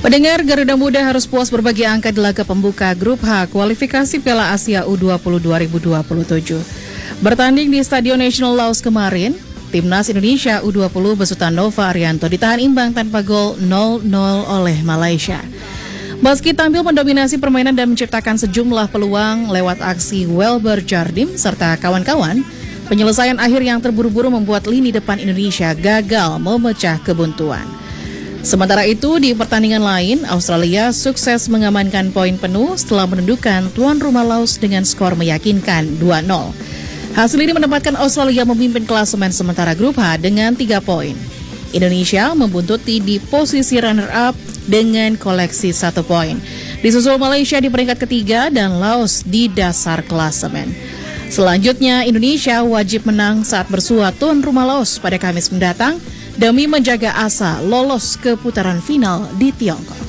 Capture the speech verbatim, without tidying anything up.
Pendengar, Garuda Muda harus puas berbagi angka di laga pembuka Grup H kualifikasi Piala Asia U dua puluh dua ribu dua puluh tujuh. Bertanding di Stadion National Laos kemarin, Timnas Indonesia U dua puluh besutan Nova Arianto ditahan imbang tanpa gol nol nol oleh Malaysia. Meski tampil mendominasi permainan dan menciptakan sejumlah peluang lewat aksi Welber Jardim serta kawan-kawan, penyelesaian akhir yang terburu-buru membuat lini depan Indonesia gagal memecah kebuntuan. Sementara itu, di pertandingan lain, Australia sukses mengamankan poin penuh setelah menundukkan tuan rumah Laos dengan skor meyakinkan dua nol. Hasil ini menempatkan Australia memimpin klasemen sementara Grup H dengan tiga poin. Indonesia membuntuti di posisi runner-up dengan koleksi satu poin. Disusul Malaysia di peringkat ketiga dan Laos di dasar klasemen. Selanjutnya, Indonesia wajib menang saat bersua tuan rumah Laos pada Kamis mendatang demi menjaga asa lolos ke putaran final di Tiongkok.